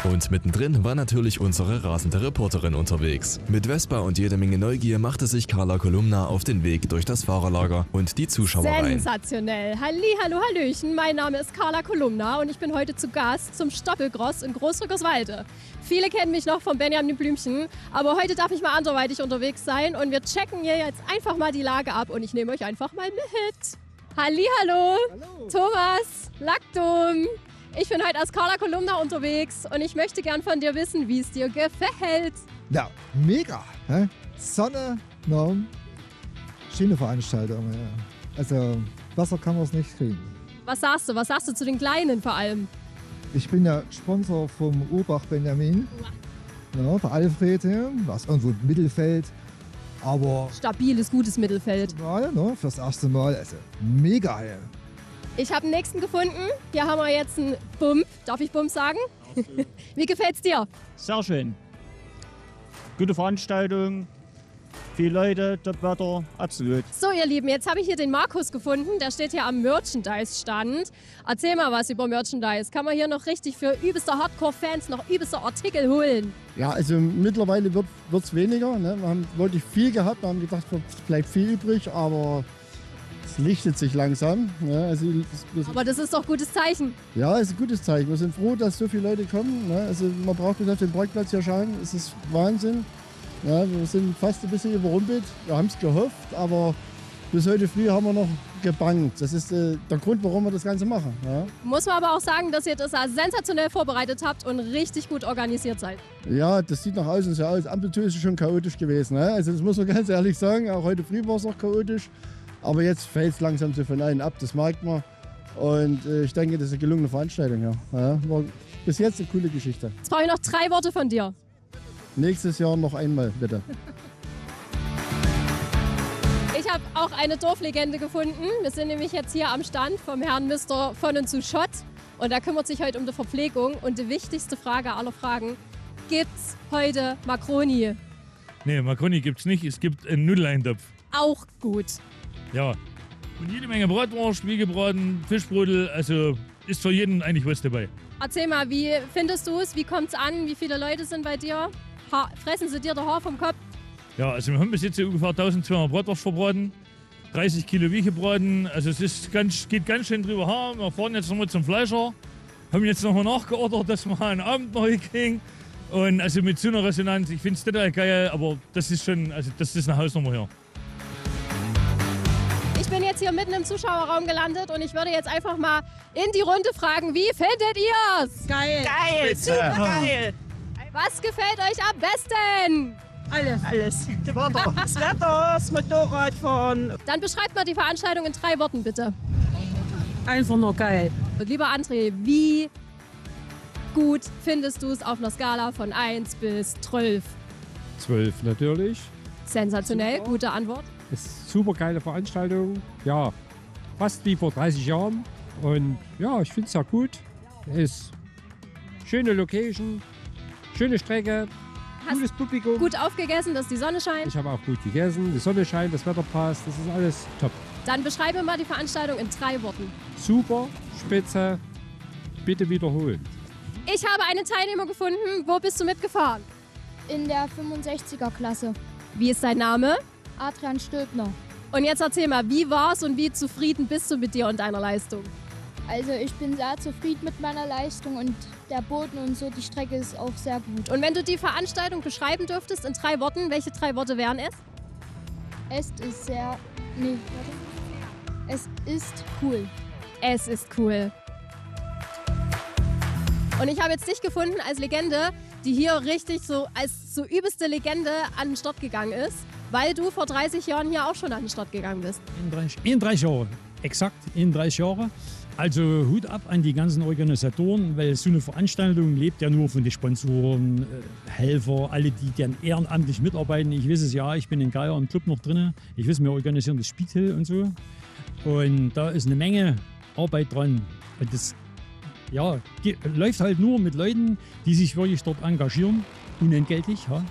Und mittendrin war natürlich unsere rasende Reporterin unterwegs. Mit Vespa und jede Menge Neugier machte sich Carla Kolumna auf den Weg durch das Fahrerlager und die Zuschauer rein. Sensationell. Hallo, hallöchen. Mein Name ist Carla Kolumna und ich bin heute zu Gast zum Stoppelcross in Großrückerswalde. Viele kennen mich noch vom Benjamin Blümchen, aber heute darf ich mal anderweitig unterwegs sein und wir checken hier jetzt einfach mal die Lage ab und ich nehme euch einfach mal mit. Hallo. Thomas, Laktum. Ich bin heute als Carla Kolumna unterwegs und ich möchte gern von dir wissen, wie es dir gefällt. Ja, mega. Hä? Sonne, schöne Veranstaltung. Ja. Also besser kann man es nicht kriegen. Was sagst du zu den Kleinen vor allem? Ich bin ja Sponsor vom Urbach Benjamin. Ja, der Alfred hier, das ist irgendwo im Mittelfeld. Aber Stabiles, gutes Mittelfeld. ja, ne, fürs erste Mal, also mega. Ja. Ich habe den nächsten gefunden. Hier haben wir jetzt einen Bump. Darf ich Bump sagen? Wie gefällt's dir? Sehr schön. Gute Veranstaltung, viele Leute, Top-Wetter, absolut. So, ihr Lieben, jetzt habe ich hier den Markus gefunden. Der steht hier am Merchandise-Stand. Erzähl mal was über Merchandise. Kann man hier noch richtig für übelste Hardcore-Fans noch übelste Artikel holen? Ja, also mittlerweile wird es weniger. Ne? Wir haben wirklich viel gehabt, wir haben gedacht, es bleibt viel übrig, aber es lichtet sich langsam. Ne? Also, Aber das ist doch gutes Zeichen. ja, es ist ein gutes Zeichen. Wir sind froh, dass so viele Leute kommen. Ne? Also man braucht nicht auf den Parkplatz hier schauen, es ist Wahnsinn. Ja, wir sind fast ein bisschen überrumpelt. Wir haben es gehofft, aber bis heute früh haben wir noch gebangt. Das ist der Grund, warum wir das Ganze machen. Ja, Muss man aber auch sagen, dass ihr das sensationell vorbereitet habt und richtig gut organisiert seid. ja, das sieht nach außen so aus. Ampeltour ist schon chaotisch gewesen. Ne? Also das muss man ganz ehrlich sagen. Auch heute früh war es noch chaotisch. Aber jetzt fällt es langsam so von allen ab, das merkt man. Und ich denke, das ist eine gelungene Veranstaltung. Ja, war bis jetzt eine coole Geschichte. Jetzt brauche ich noch 3 Worte von dir. Nächstes Jahr noch einmal, bitte. Ich habe auch eine Dorflegende gefunden. Wir sind nämlich jetzt hier am Stand vom Herrn Mr. von und zu Schott. Und er kümmert sich heute um die Verpflegung. Und die wichtigste Frage aller Fragen: Gibt's heute Makroni? Nee, Makroni gibt's nicht. Es gibt einen Nudeleintopf. Auch gut. Ja. Und jede Menge Bratwurst, Wiegebraten, Fischbrödel. Also ist für jeden eigentlich was dabei. Erzähl mal, wie findest du es? Wie kommt's an? Wie viele Leute sind bei dir? Fressen sie dir der Haar vom Kopf? Ja, also wir haben bis jetzt so ungefähr 1200 Bratwurst verbraten, 30 Kilo Wiegebraten. Also es ist geht ganz schön drüber her. Wir fahren jetzt nochmal zum Fleischer. Haben jetzt nochmal nachgeordert, dass wir einen Abend noch hinkriegen. Und also mit so einer Resonanz, ich finde es total geil, aber das ist schon, also das ist eine Hausnummer hier. Ich bin jetzt hier mitten im Zuschauerraum gelandet und ich würde jetzt einfach mal in die Runde fragen, wie findet ihr's? Geil! Geil! Super geil! Was gefällt euch am besten? Alles. Das Wetter, das Motorradfahren. Dann beschreibt mal die Veranstaltung in 3 Worten, bitte. Einfach nur geil. Und lieber André, wie gut findest du es auf einer Skala von 1 bis 12? 12 natürlich. Sensationell, Super. gute Antwort. Ist super geile Veranstaltung. Ja, fast wie vor 30 Jahren. Und ja, ich finde es ja gut. Ist schöne Location, schöne Strecke, Hast gutes Publikum. gut aufgegessen, dass die Sonne scheint. Ich habe auch gut gegessen, die Sonne scheint, das Wetter passt, das ist alles top. Dann beschreibe mal die Veranstaltung in 3 Worten. Super, spitze, bitte wiederholen. Ich habe einen Teilnehmer gefunden. Wo bist du mitgefahren? In der 65er Klasse. Wie ist dein Name? Adrian Stülpner. Und jetzt erzähl mal, wie war's und wie zufrieden bist du mit dir und deiner Leistung? Also ich bin sehr zufrieden mit meiner Leistung und der Boden und so, die Strecke ist auch sehr gut. Und wenn du die Veranstaltung beschreiben dürftest in 3 Worten, welche 3 Worte wären es? Es ist sehr... Nee, warte. Es ist cool. Es ist cool. Und ich habe jetzt dich gefunden als Legende, die hier richtig so als so übelste Legende an den Start gegangen ist, weil du vor 30 Jahren hier auch schon an den Start gegangen bist. In 30 Jahren, exakt in 30 Jahren. Also Hut ab an die ganzen Organisatoren, weil so eine Veranstaltung lebt ja nur von den Sponsoren, Helfer, alle, die dann ehrenamtlich mitarbeiten. Ich weiß es ja, ich bin in Geier im Club noch drin. Ich weiß, wir organisieren das Speedhill und so. Und da ist eine Menge Arbeit dran. Und das ja, läuft halt nur mit Leuten, die sich wirklich dort engagieren, unentgeltlich. Ja.